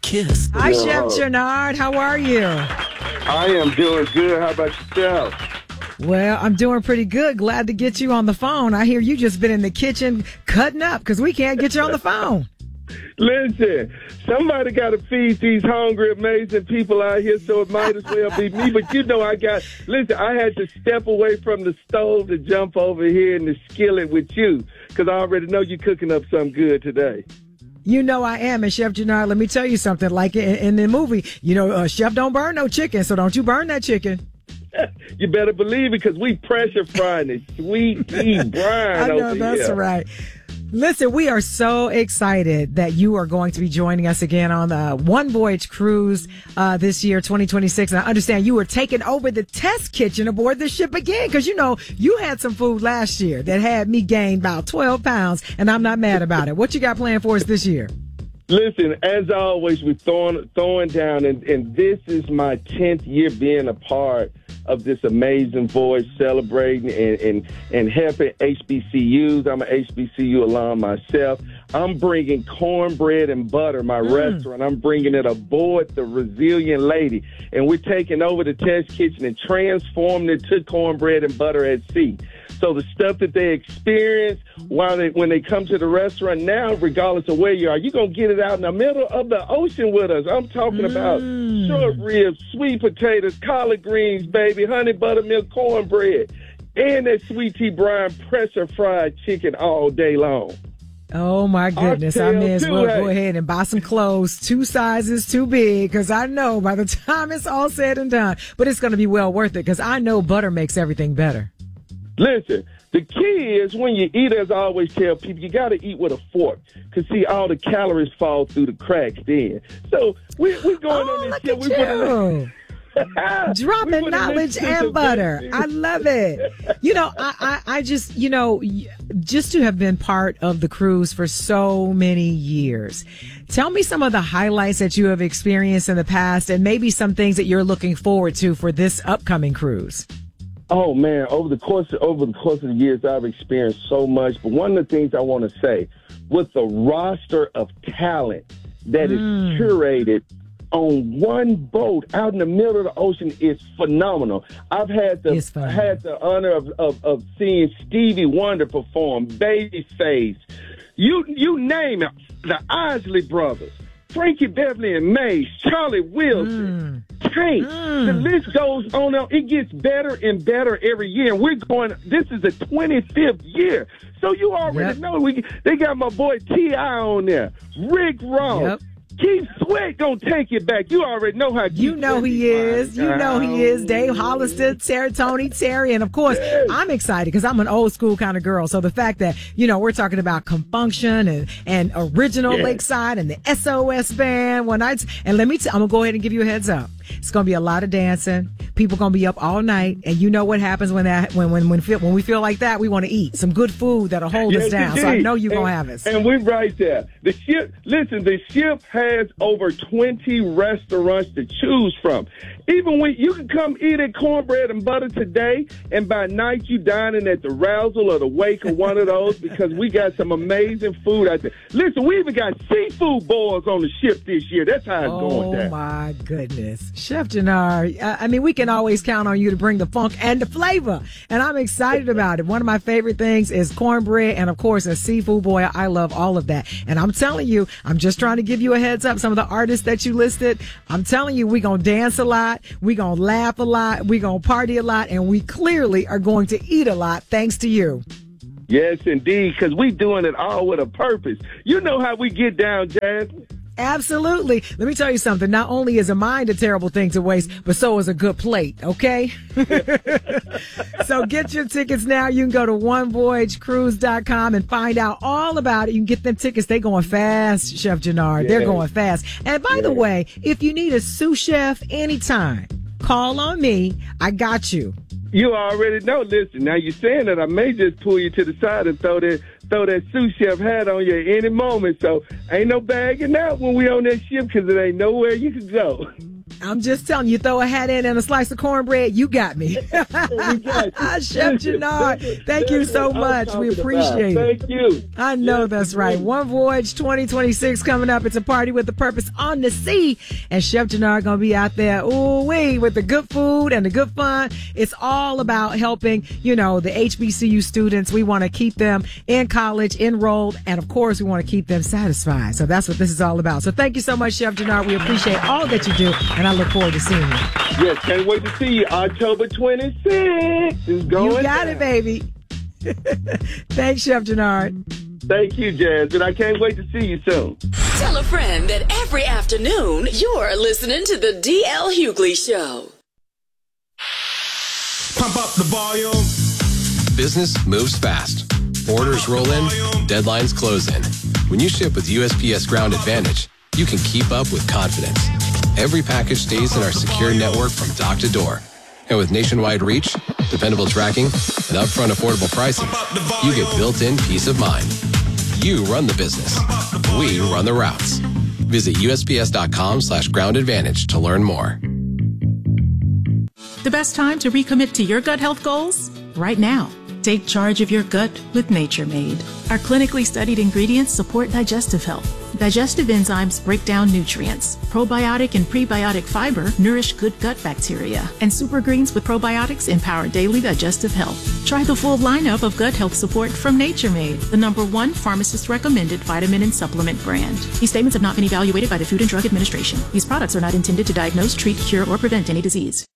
kiss. Hi, Chef Jannard. How are you? I am doing good. How about yourself? Well, I'm doing pretty good. Glad to get you on the phone. I hear you just been in the kitchen cutting up because we can't get you on the phone. Listen, somebody got to feed these hungry, amazing people out here, so it might as well be me. But I had to step away from the stove to jump over here in the skillet with you because I already know you're cooking up something good today. You know I am, and Chef Jannard, let me tell you something. Like in the movie, Chef don't burn no chicken, so don't you burn that chicken. You better believe it, because we pressure frying it. Sweet tea brine over here. I know, that's right. Listen, we are so excited that you are going to be joining us again on the One Voyage Cruise this year, 2026. And I understand you were taking over the test kitchen aboard the ship again because, you had some food last year that had me gain about 12 pounds, and I'm not mad about it. What you got planned for us this year? Listen, as always, we're throwing down, and this is my 10th year being a part of this amazing voyage, celebrating and helping HBCUs. I'm an HBCU alum myself. I'm bringing cornbread and butter, my restaurant. I'm bringing it aboard the Resilient Lady, and we're taking over the test kitchen and transforming it to cornbread and butter at sea. So the stuff that they experience when they come to the restaurant now, regardless of where you are, you're going to get it out in the middle of the ocean with us. I'm talking about short ribs, sweet potatoes, collard greens, baby, honey buttermilk cornbread, and that sweet tea brine pressure fried chicken all day long. Oh, my goodness. I may as well go ahead and buy some clothes, 2 sizes too big, because I know by the time it's all said and done, but it's going to be well worth it because I know butter makes everything better. Listen, the key is when you eat, as I always tell people, you got to eat with a fork. Because, see, all the calories fall through the cracks then. So we're going on this shit. Dropping knowledge and butter. I love it. I just, just to have been part of the cruise for so many years. Tell me some of the highlights that you have experienced in the past and maybe some things that you're looking forward to for this upcoming cruise. Oh, man, over the course of the years, I've experienced so much. But one of the things I want to say, with the roster of talent that is curated on one boat out in the middle of the ocean, is phenomenal. I've had the honor of seeing Stevie Wonder perform, Babyface, you name it, the Isley Brothers, Frankie Beverly and Mays, Charlie Wilson, Tank. The list goes on. It gets better and better every year. And this is the 25th year. So you already know. They got my boy T.I. on there, Rick Ross. Yep. Keith Sweat gonna take it back. You already know how. You know he is. You know he is. Dave Hollister, Tony Terry, and of course, I'm excited because I'm an old school kind of girl. So the fact that we're talking about Compunction and original Lakeside and the SOS band one night. And let me I'm gonna go ahead and give you a heads up. It's gonna be a lot of dancing. People gonna be up all night, and you know what happens when we feel like that. We want to eat some good food that'll hold us down. Indeed. So I know you're gonna have us. And we're right there. The ship has over 20 restaurants to choose from. Even when you can come eat at cornbread and butter today, and by night you dining at the Rousel or the Wake or one of those, because we got some amazing food out there. Listen, we even got seafood boils on the ship this year. That's how it's going down. Oh my goodness. Chef Jannard, we can always count on you to bring the funk and the flavor, and I'm excited about it. One of my favorite things is cornbread, and of course a seafood boil. I love all of that, and I'm telling you, I'm just trying to give you a heads up. Some of the artists that you listed, I'm telling you, we're going to dance a lot, we're going to laugh a lot, we're going to party a lot, and we clearly are going to eat a lot thanks to you. Yes, indeed, because we're doing it all with a purpose. You know how we get down, Jasmine. Absolutely. Let me tell you something. Not only is a mind a terrible thing to waste, but so is a good plate, okay? So get your tickets now. You can go to onevoyagecruise.com and find out all about it. You can get them tickets. They're going fast, Chef Jannard. They're going fast. And by the way, if you need a sous chef anytime, call on me. I got you. You already know. Listen, now you're saying that I may just pull you to the side and throw that sous chef hat on you at any moment. So ain't no bagging out when we on that ship, because it ain't nowhere you can go. I'm just telling you, throw a hat in and a slice of cornbread, you got me. Chef Gennard, thank you so much. We appreciate it. Thank you. I know that's right. One Voyage 2026 coming up. It's a party with a purpose on the sea. And Chef Gennard going to be out there, ooh-wee, with the good food and the good fun. It's all about helping, the HBCU students. We want to keep them in college, enrolled, and of course, we want to keep them satisfied. So that's what this is all about. So thank you so much, Chef Gennard. We appreciate all that you do, and I look forward to seeing you. Yes, can't wait to see you. October 26th is going You got down. it, baby. Thanks, Chef Gennard. Thank you, Jazz, and I can't wait to see you soon. Tell a friend that every afternoon you're listening to the DL Hughley Show. Pump up the volume. Business moves fast. Orders roll in, deadlines close in. When you ship with USPS Ground Advantage, you can keep up with confidence. Every package stays in our secure network from dock to door. And with nationwide reach, dependable tracking, and upfront affordable pricing, you get built-in peace of mind. You run the business. We run the routes. Visit USPS.com/Ground Advantage to learn more. The best time to recommit to your gut health goals? Right now. Take charge of your gut with Nature Made. Our clinically studied ingredients support digestive health. Digestive enzymes break down nutrients. Probiotic and prebiotic fiber nourish good gut bacteria. And super greens with probiotics empower daily digestive health. Try the full lineup of gut health support from Nature Made, the #1 pharmacist-recommended vitamin and supplement brand. These statements have not been evaluated by the Food and Drug Administration. These products are not intended to diagnose, treat, cure, or prevent any disease.